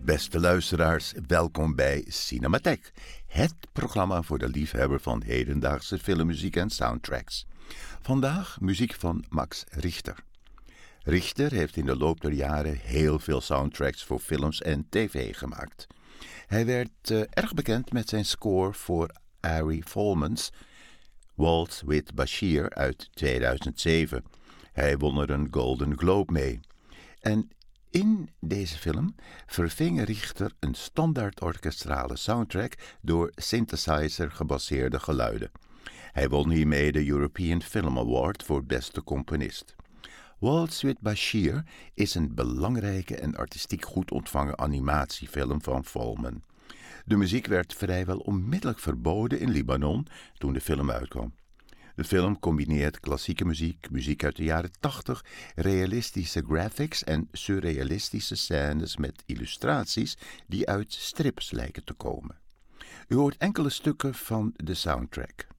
Beste luisteraars, welkom bij Cinematheek, het programma voor de liefhebber van hedendaagse filmmuziek en soundtracks. Vandaag muziek van Max Richter. Richter heeft in de loop der jaren heel veel soundtracks voor films en tv gemaakt. Hij werd erg bekend met zijn score voor Ari Folman's Waltz with Bashir uit 2007. Hij won er een Golden Globe mee. En in deze film verving Richter een standaard orkestrale soundtrack door synthesizer gebaseerde geluiden. Hij won hiermee de European Film Award voor beste componist. Waltz with Bashir is een belangrijke en artistiek goed ontvangen animatiefilm van Folman. De muziek werd vrijwel onmiddellijk verboden in Libanon toen de film uitkwam. De film combineert klassieke muziek, muziek uit de jaren 80, realistische graphics en surrealistische scènes met illustraties die uit strips lijken te komen. U hoort enkele stukken van de soundtrack.